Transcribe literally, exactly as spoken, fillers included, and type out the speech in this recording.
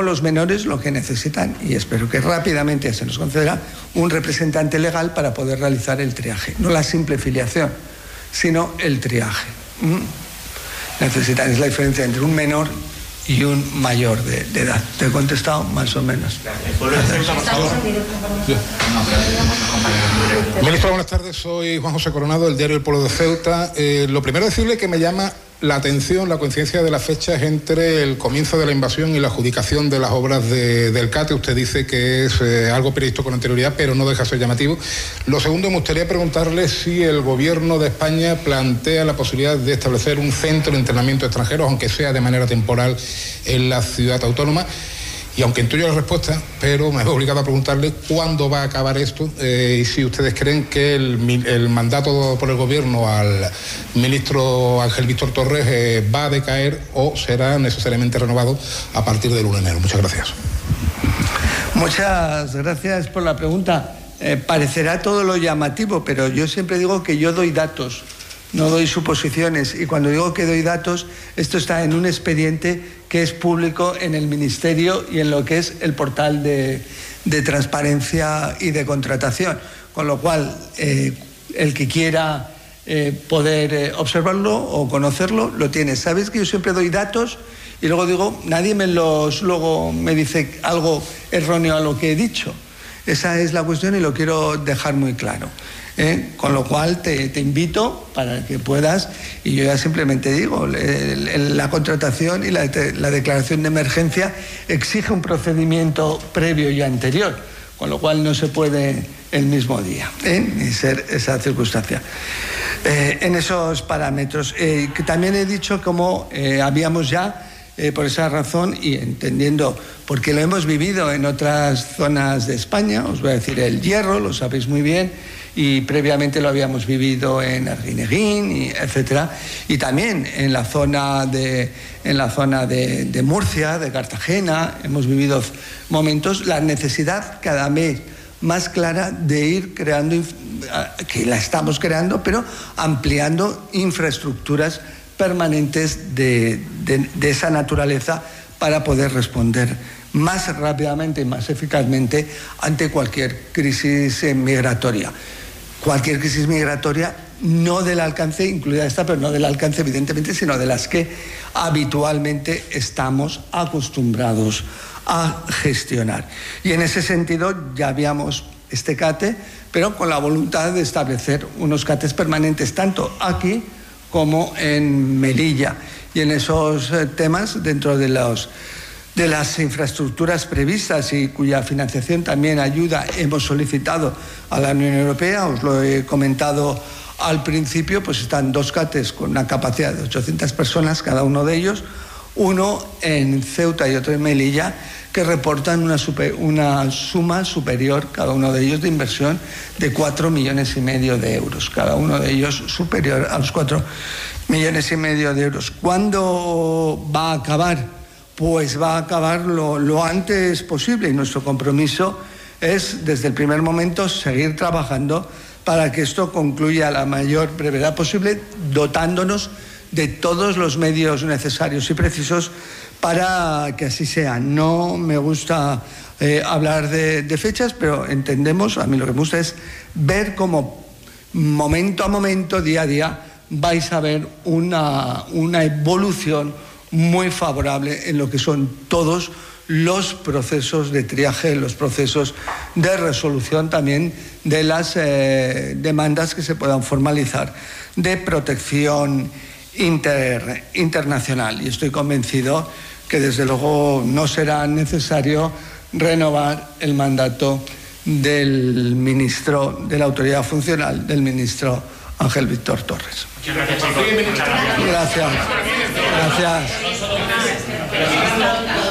los menores lo que necesitan, y espero que rápidamente se nos concederá un representante legal para poder realizar el triaje. No la simple filiación, sino el triaje. ¿Mm? Necesitan, es la diferencia entre un menor y un mayor de, de edad. Te he contestado más o menos. Ministro, buenas tardes. Soy Juan José Coronado, del diario El Pueblo de Ceuta. Eh, lo primero decirle que me llama la atención la coincidencia de las fechas entre el comienzo de la invasión y la adjudicación de las obras de, del CATE. Usted dice que es eh, algo previsto con anterioridad, pero no deja de ser llamativo. Lo segundo, me gustaría preguntarle si el Gobierno de España plantea la posibilidad de establecer un centro de entrenamiento de extranjeros, aunque sea de manera temporal, en la ciudad autónoma. Y aunque intuyo la respuesta, pero me veo obligado a preguntarle cuándo va a acabar esto eh, y si ustedes creen que el, el mandato por el Gobierno al ministro Ángel Víctor Torres eh, va a decaer o será necesariamente renovado a partir del uno de enero. Muchas gracias. Muchas gracias por la pregunta. Eh, parecerá todo lo llamativo, pero yo siempre digo que yo doy datos, no doy suposiciones, y cuando digo que doy datos, esto está en un expediente que es público en el Ministerio y en lo que es el portal de, de transparencia y de contratación, con lo cual eh, el que quiera eh, poder eh, observarlo o conocerlo, lo tiene. Sabes que yo siempre doy datos y luego digo, nadie me los luego me dice algo erróneo a lo que he dicho. Esa es la cuestión y lo quiero dejar muy claro. ¿Eh? Con lo cual te, te invito para que puedas, y yo ya simplemente digo, el, el, la contratación y la, la declaración de emergencia exige un procedimiento previo y anterior, con lo cual no se puede el mismo día, ¿eh? ni ser esa circunstancia. Eh, en esos parámetros, eh, que también he dicho como eh, habíamos ya, eh, por esa razón, y entendiendo, porque lo hemos vivido en otras zonas de España, os voy a decir el Hierro, lo sabéis muy bien, y previamente lo habíamos vivido en Arguineguín, y etcétera, y también en la zona de en la zona de, de Murcia, de Cartagena, hemos vivido momentos, la necesidad cada vez más clara de ir creando, que la estamos creando, pero ampliando infraestructuras permanentes de, de, de esa naturaleza para poder responder más rápidamente y más eficazmente ante cualquier crisis migratoria. Cualquier crisis migratoria, no del alcance, incluida esta, pero no del alcance evidentemente, sino de las que habitualmente estamos acostumbrados a gestionar. Y en ese sentido ya habíamos este CATE, pero con la voluntad de establecer unos CATES permanentes, tanto aquí como en Melilla. Y en esos temas, dentro de los de las infraestructuras previstas y cuya financiación también ayuda, hemos solicitado a la Unión Europea, os lo he comentado al principio, pues están dos CATES con una capacidad de ochocientas personas, cada uno de ellos, uno en Ceuta y otro en Melilla, que reportan una, super, una suma superior, cada uno de ellos, de inversión de cuatro millones y medio de euros, cada uno de ellos superior a los cuatro millones y medio de euros. ¿Cuándo va a acabar? Pues va a acabar lo, lo antes posible, y nuestro compromiso es, desde el primer momento, seguir trabajando para que esto concluya a la mayor brevedad posible, dotándonos de todos los medios necesarios y precisos para que así sea. No me gusta eh, hablar de, de fechas, pero entendemos, a mí lo que me gusta es ver cómo momento a momento, día a día, vais a ver una, una evolución muy favorable en lo que son todos los procesos de triaje, los procesos de resolución también de las eh, demandas que se puedan formalizar de protección inter, internacional. Y estoy convencido que desde luego no será necesario renovar el mandato del ministro de la Autoridad Funcional, del ministro Ángel Víctor Torres. Gracias. Gracias. Gracias.